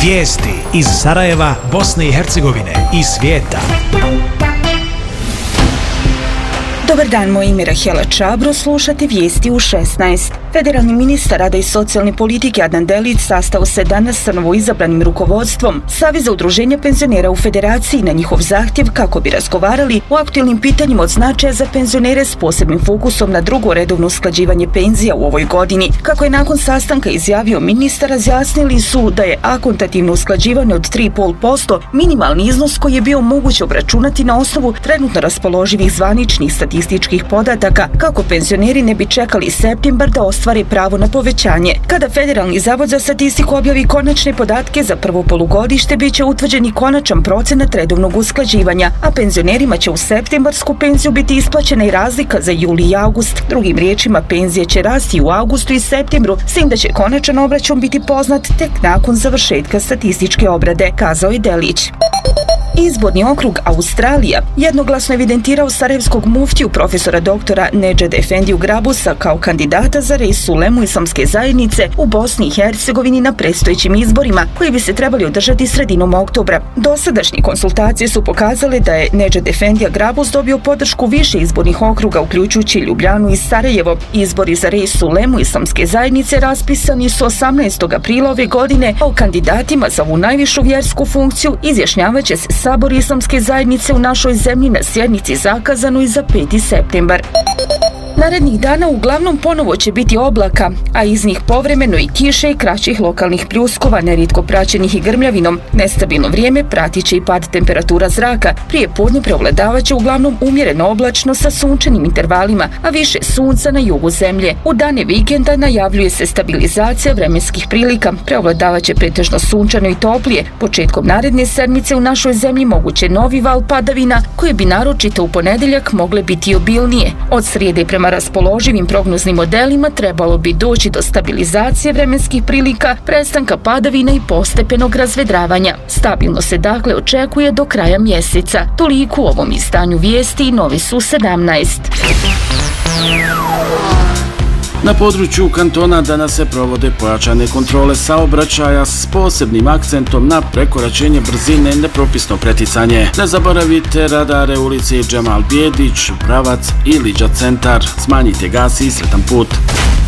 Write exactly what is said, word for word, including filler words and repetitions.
Vijesti iz Sarajeva, Bosne i Hercegovine i svijeta. Dobar dan, moje ime je Rahela Čabro, slušate vijesti u šesnaest. Federalni ministar rada i socijalne politike Adnan Delić sastao se danas sa novoizabranim rukovodstvom Saveza udruženja penzionera u Federaciji na njihov zahtjev kako bi razgovarali o aktualnim pitanjima od značaja za penzionere s posebnim fokusom na drugo redovno usklađivanje penzija u ovoj godini. Kako je nakon sastanka izjavio ministar, razjasnili su da je akontativno usklađivanje od tri zarez pet posto minimalni iznos koji je bio moguće obračunati na osnovu trenutno raspoloživih zvaničnih statističkih podataka kako penzioneri ne bi čekali septembar da ostvari pravo na povećanje. Kada Federalni zavod za statistiku objavi konačne podatke za prvo polugodište, bit će utvrđeni konačan procenat redovnog usklađivanja, a penzionerima će u septembarsku penziju biti isplaćena i razlika za juli i august. Drugim riječima, penzije će rasti u augustu i septembru, s tim da će konačan obračun biti poznat tek nakon završetka statističke obrade, kazao je Delić. Izborni okrug Australija jednoglasno evidentirao sarajevskog muftiju profesora doktora Nedžada Efendiju Grabusa kao kandidata za reis ulemu islamske zajednice u Bosni i Hercegovini na predstojećim izborima koji bi se trebali održati sredinom oktobra. Dosadašnje konsultacije su pokazale da je Nedžad Efendija Grabus dobio podršku više izbornih okruga, uključujući Ljubljanu i Sarajevo. Izbori za reis ulemu islamske zajednice raspisani su osamnaestog aprila ove godine, a o kandidatima za ovu najvišu vjersku funkciju izjašnjavaće se Sabor islamske zajednice u našoj zemlji na sjednici zakazanoj za peti septembar. Narednih dana uglavnom ponovo će biti oblaka, a iz njih povremeno i kiše i kraćih lokalnih pljuskova, nerijetko praćenih i grmljavinom. Nestabilno vrijeme pratit će i pad temperatura zraka. Prije podne preovladavaće uglavnom umjereno oblačno sa sunčanim intervalima, a više sunca na jugu zemlje. U dane vikenda najavljuje se stabilizacija vremenskih prilika. Preovladavaće pretežno sunčano i toplije. Početkom naredne sedmice u našoj zemlji moguće novi val padavina koje bi naročito u ponedjeljak mogle biti obilnije. Od srijede prema raspoloživim prognoznim modelima trebalo bi doći do stabilizacije vremenskih prilika, prestanka padavina i postepenog razvedravanja. Stabilno se dakle očekuje do kraja mjeseca. Toliko u ovom izdanju vijesti i Novi su sedamnaest. Na području kantona danas se provode pojačane kontrole saobraćaja s posebnim akcentom na prekoračenje brzine i nepropisno preticanje. Ne zaboravite radare ulici Džemal Bijedić, Pravac i Liđa centar. Smanjite gas i sretan put.